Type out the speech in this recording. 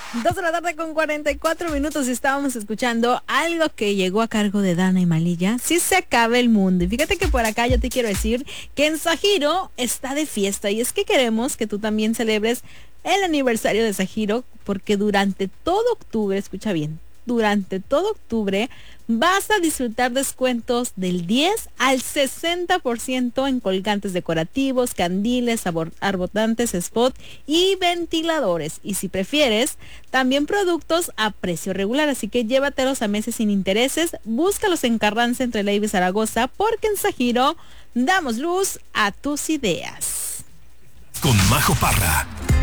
2 de la tarde con 44 minutos y estábamos escuchando algo que llegó a cargo de Dana y Malilla. Sí se acaba el mundo. Y fíjate que por acá yo te quiero decir que en Sajiro está de fiesta. Y es que queremos que tú también celebres el aniversario de Sajiro porque durante todo octubre, escucha bien, durante todo octubre vas a disfrutar descuentos del 10 al 60% en colgantes decorativos, candiles, arbotantes, spot y ventiladores. Y si prefieres, también productos a precio regular. Así que llévatelos a meses sin intereses. Búscalos en Carranza entre Leiva y Zaragoza porque en Sajiro damos luz a tus ideas. Con Majo Parra.